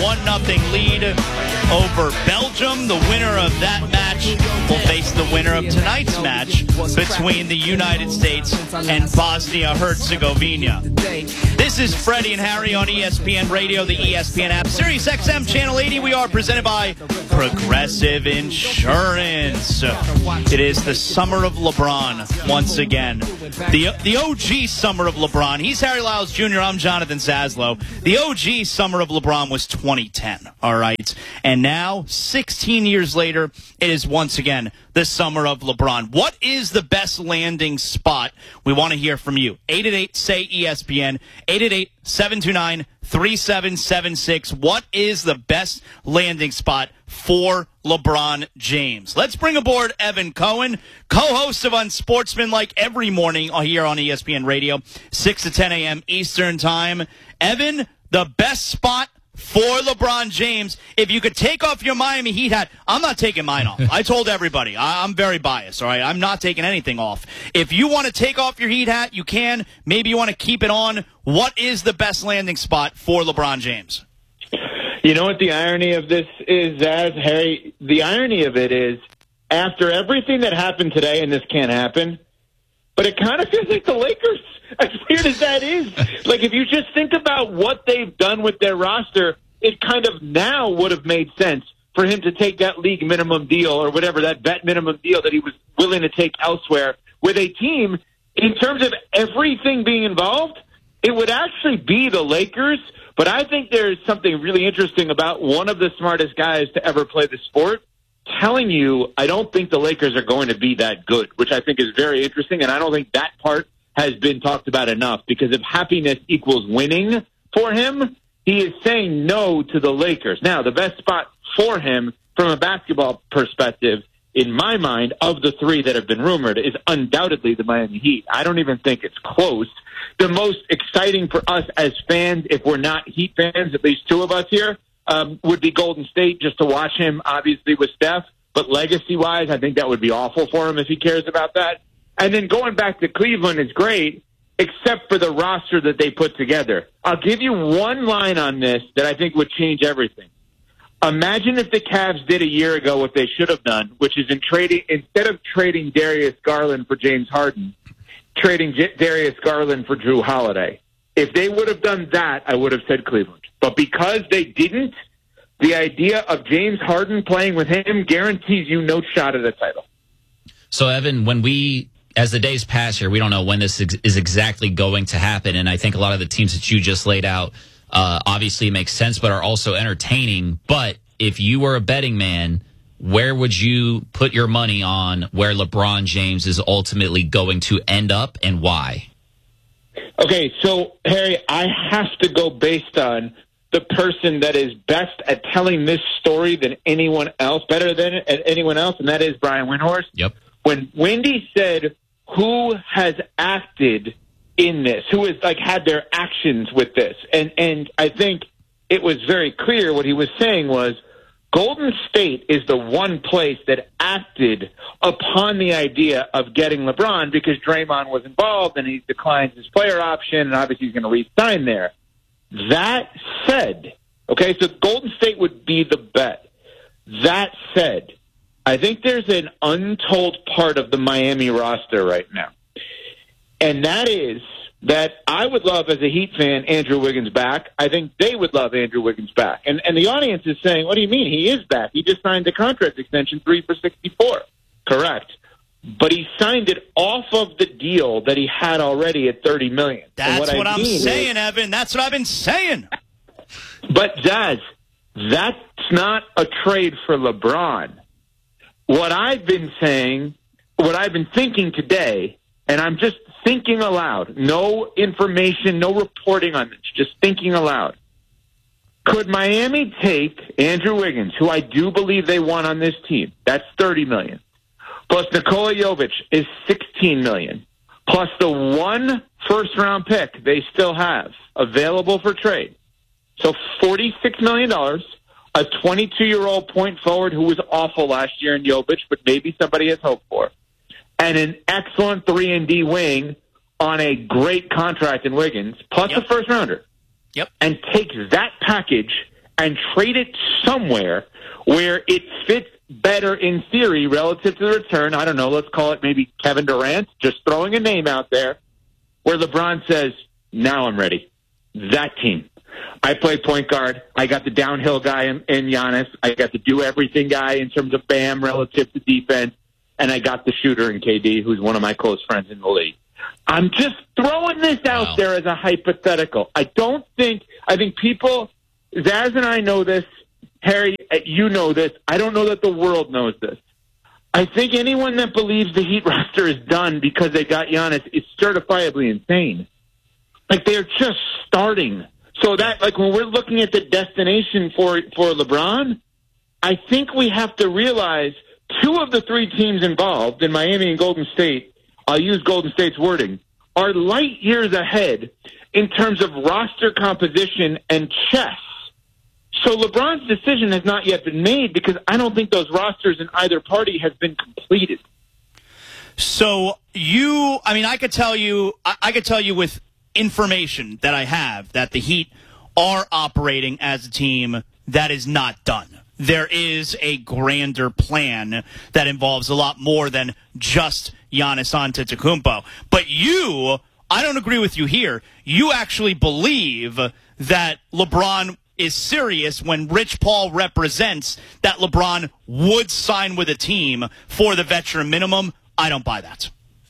1-0 lead over Belgium. The winner of that match will face the winner of tonight's match between the United States and Bosnia-Herzegovina. This is Freddie and Harry on ESPN Radio, the ESPN app, Sirius XM Channel 80. We are presented by Progressive Insurance. It is the summer of LeBron once again. The OG summer of LeBron. He's Harry Lyles Jr. I'm Jonathan Zaslow. The OG summer of LeBron was 2010, all right? And now, 16 years later, it is once again the summer of LeBron. What is the best landing spot? We want to hear from you. 888-SAY-ESPN, 888-729-3776. What is the best landing spot for LeBron James? Let's bring aboard Evan Cohen, co-host of Unsportsmanlike every morning here on ESPN Radio, 6 to 10 a.m. Eastern Time. Evan, the best spot for LeBron James. If you could take off your Miami Heat hat, I'm not taking mine off. I told everybody, I'm very biased, all right? I'm not taking anything off. If you want to take off your Heat hat, you can. Maybe you want to keep it on. What is the best landing spot for LeBron James? You know what the irony of this is, Harry? The irony of it is, after everything that happened today, and this can't happen, but it kind of feels like the Lakers, as weird as that is. Like, if you just think about what they've done with their roster, it kind of now would have made sense for him to take that league minimum deal or whatever, that vet minimum deal that he was willing to take elsewhere with a team. In terms of everything being involved, it would actually be the Lakers. But I think there's something really interesting about one of the smartest guys to ever play the sport telling you, I don't think the Lakers are going to be that good, which I think is very interesting. And I don't think that part has been talked about enough, because if happiness equals winning for him, he is saying no to the Lakers. Now, the best spot for him from a basketball perspective, in my mind, of the three that have been rumored, is undoubtedly the Miami Heat. I don't even think it's close. The most exciting for us as fans, if we're not Heat fans, at least two of us here, would be Golden State, just to watch him, obviously, with Steph. But legacy-wise, I think that would be awful for him if he cares about that. And then going back to Cleveland is great, except for the roster that they put together. I'll give you one line on this that I think would change everything. Imagine if the Cavs did a year ago what they should have done, which is instead of trading Darius Garland for James Harden, trading Darius Garland for Jrue Holiday. If they would have done that, I would have said Cleveland. But because they didn't, the idea of James Harden playing with him guarantees you no shot at a title. So, Evan, as the days pass here, we don't know when this is exactly going to happen. And I think a lot of the teams that you just laid out obviously make sense, but are also entertaining. But if you were a betting man, where would you put your money on where LeBron James is ultimately going to end up, and why? Okay, so, Harry, I have to go based on the person that is best at telling this story than anyone else, better than anyone else, and that is Brian Windhorst. Yep. When Wendy said, who has acted in this, who has had their actions with this, and I think it was very clear what he was saying was, Golden State is the one place that acted upon the idea of getting LeBron, because Draymond was involved and he declined his player option, and obviously he's going to re-sign there. That said, okay, so Golden State would be the bet. That said, I think there's an untold part of the Miami roster right now, and that is that I would love, as a Heat fan, Andrew Wiggins back. I think they would love Andrew Wiggins back. And the audience is saying, what do you mean? He is back. He just signed a contract extension, 3 for $64. Correct. But he signed it off of the deal that he had already at $30 million. That's what I'm saying, Evan. That's what I've been saying. But, Jazz, that's not a trade for LeBron. What I've been saying, what I've been thinking today, and I'm just thinking aloud, no information, no reporting on this, just thinking aloud. Could Miami take Andrew Wiggins, who I do believe they want on this team, that's $30 million, plus Nikola Jovic is $16 million, plus the one first-round pick they still have available for trade. So $46 million, a 22-year-old point forward who was awful last year in Jovic, but maybe somebody has hope for, and an excellent 3-and-D wing on a great contract in Wiggins, plus a first-rounder. Yep. And take that package and trade it somewhere where it fits better in theory relative to the return. I don't know, let's call it maybe Kevin Durant, just throwing a name out there, where LeBron says, now I'm ready. That team. I play point guard. I got the downhill guy in Giannis. I got the do everything guy in terms of Bam relative to defense. And I got the shooter in KD, who's one of my close friends in the league. I'm just throwing this out there as a hypothetical. I think people, Zaz and I know this. Harry, you know this. I don't know that the world knows this. I think anyone that believes the Heat roster is done because they got Giannis is certifiably insane. Like, they're just starting. So that, like, when we're looking at the destination for LeBron, I think we have to realize two of the three teams involved in Miami and Golden State, I'll use Golden State's wording, are light years ahead in terms of roster composition and chess. So LeBron's decision has not yet been made because I don't think those rosters in either party have been completed. So I could tell you with information that I have that the Heat are operating as a team that is not done. There is a grander plan that involves a lot more than just Giannis Antetokounmpo. But I don't agree with you here. You actually believe that LeBron is serious when Rich Paul represents that LeBron would sign with a team for the veteran minimum. I don't buy that.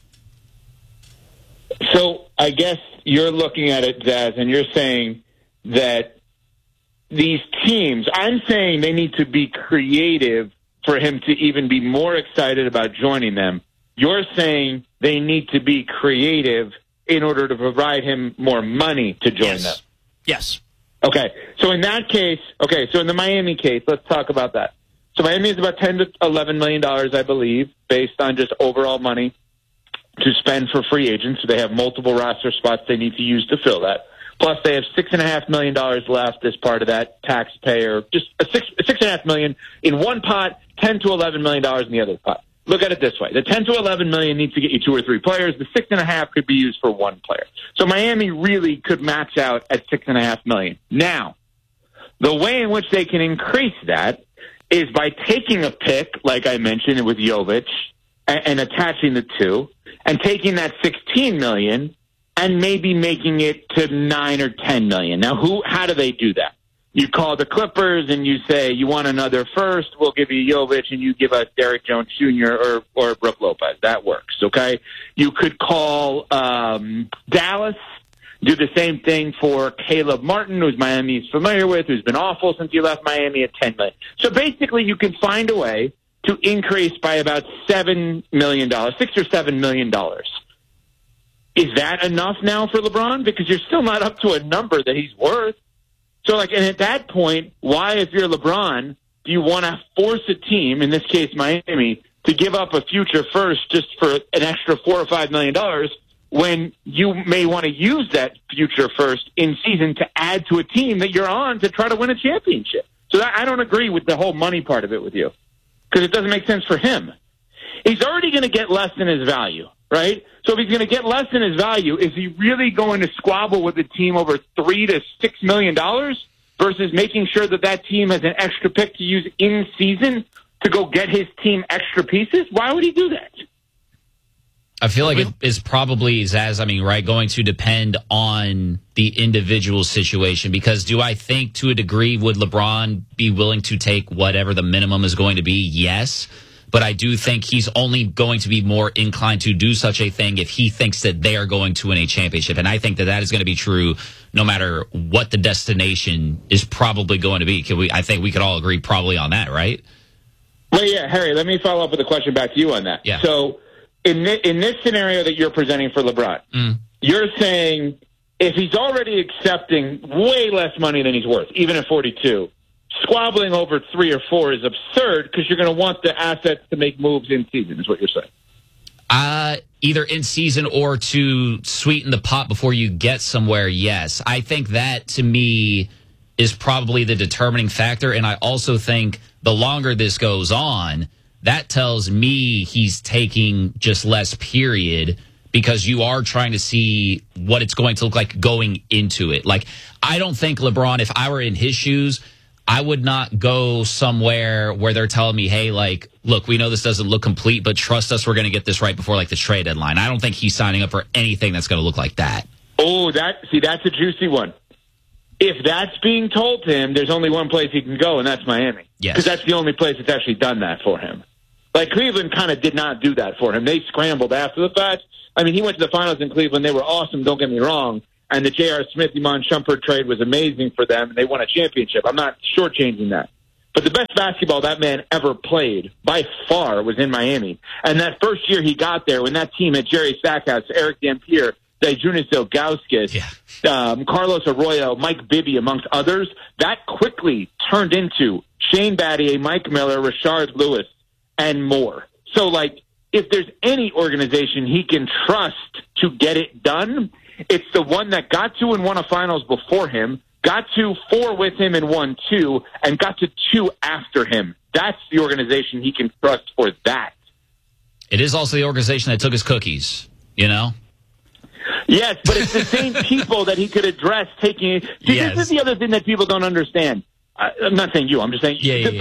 So I guess you're looking at it, Zaz, and you're saying that these teams, I'm saying they need to be creative for him to even be more excited about joining them. You're saying they need to be creative in order to provide him more money to join them. Yes. Okay. So in that case, so in the Miami case, let's talk about that. So Miami is about $10 to $11 million, I believe, based on just overall money to spend for free agents. So they have multiple roster spots they need to use to fill that. Plus, they have $6.5 million left as part of that taxpayer. Just $6.5 million in one pot, $10 to $11 million in the other pot. Look at it this way: the $10 to $11 million needs to get you 2 or 3 players. The $6.5 could be used for 1 player. So Miami really could max out at $6.5 million. Now, the way in which they can increase that is by taking a pick, like I mentioned with Jovic, and attaching the 2, and taking that $16 million and maybe making it to $9 or $10 million. Now, how do they do that? You call the Clippers and you say, you want another first, we'll give you Jovic, and you give us Derek Jones Jr. or Brook Lopez. That works, okay? You could call Dallas, do the same thing for Caleb Martin, who's Miami's familiar with, who's been awful since he left Miami at $10 million. So basically you can find a way to increase by about $7 million, $6 or $7 million. Is that enough now for LeBron? Because you're still not up to a number that he's worth. So, and at that point, why, if you're LeBron, do you want to force a team, in this case Miami, to give up a future first just for an extra $4 or $5 million when you may want to use that future first in season to add to a team that you're on to try to win a championship? So I don't agree with the whole money part of it with you, because it doesn't make sense for him. He's already going to get less than his value, right? So if he's going to get less than his value, is he really going to squabble with a team over $3 to $6 million versus making sure that team has an extra pick to use in season to go get his team extra pieces? Why would he do that? I feel like it is probably, Zaz, right, going to depend on the individual situation, because do I think to a degree would LeBron be willing to take whatever the minimum is going to be? Yes. But I do think he's only going to be more inclined to do such a thing if he thinks that they are going to win a championship. And I think that is going to be true no matter what the destination is probably going to be. I think we could all agree probably on that, right? Well, yeah, Harry, let me follow up with a question back to you on that. Yeah. So in this scenario that you're presenting for LeBron, you're saying if he's already accepting way less money than he's worth, even at 42, squabbling over 3 or 4 is absurd because you're going to want the assets to make moves in season, is what you're saying. Either in season or to sweeten the pot before you get somewhere, yes. I think that, to me, is probably the determining factor. And I also think the longer this goes on, that tells me he's taking just less, period, because you are trying to see what it's going to look like going into it. Like, I don't think LeBron, if I were in his shoes, I would not go somewhere where they're telling me, hey, like, look, we know this doesn't look complete, but trust us, we're going to get this right before, like, the trade deadline. I don't think he's signing up for anything that's going to look like that. Oh, that's a juicy one. If that's being told to him, there's only one place he can go, and that's Miami. Yes. Because that's the only place that's actually done that for him. Like, Cleveland kind of did not do that for him. They scrambled after the fact. I mean, he went to the finals in Cleveland. They were awesome, don't get me wrong. And the J.R. Smith, Iman Shumpert trade was amazing for them, and they won a championship. I'm not shortchanging that. But the best basketball that man ever played, by far, was in Miami. And that first year he got there, when that team had Jerry Stackhouse, Eric Dampier, Dejunis Ilgauskas, Carlos Arroyo, Mike Bibby, amongst others, that quickly turned into Shane Battier, Mike Miller, Rashard Lewis, and more. So, like, if there's any organization he can trust to get it done, it's the one that got to and won a finals before him, got to 4 with him and won 2, and got to 2 after him. That's the organization he can trust for that. It is also the organization that took his cookies, you know? Yes, but it's the same people that he could address taking. See, This is the other thing that people don't understand. I'm not saying you. I'm just saying